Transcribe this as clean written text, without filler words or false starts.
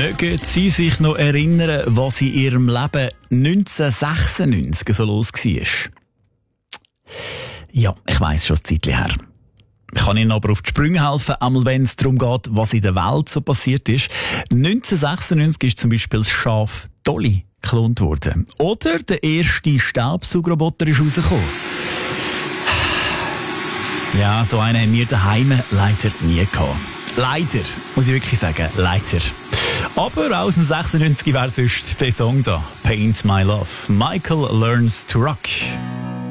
Mögen Sie sich noch erinnern, was in Ihrem Leben 1996 so los war? Ja, ich weiss schon ein Zeitchen her. Ich kann Ihnen aber auf die Sprünge helfen, einmal wenn es darum geht, was in der Welt so passiert ist. 1996 ist zum Beispiel das Schaf Dolly geklont worden. Oder der erste Staubsaugerroboter ist rausgekommen. Ja, so einen haben wir daheim leider nie gehabt. Leider, muss ich wirklich sagen, leider. Aber aus dem 96 wäre sonst der Song da. Paint My Love. Michael Learns to Rock.